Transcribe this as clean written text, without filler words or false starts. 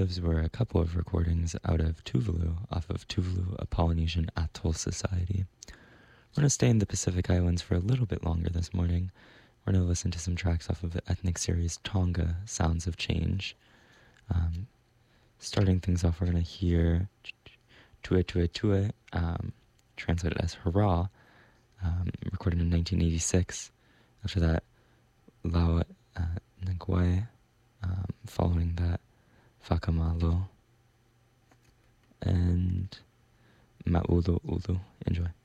those were a couple of recordings out of Tuvalu, off of Tuvalu, a Polynesian atoll society. We're going to stay in the Pacific Islands for a little bit longer this morning. We're going to listen to some tracks off of the ethnic series Tonga, Sounds of Change. Starting things off, we're going to hear Tue Tue Tue, translated as Hurrah, recorded in 1986. After that, Lau Ngwai, following that, Whakamalo, and Ma'ulu Ulu. Enjoy.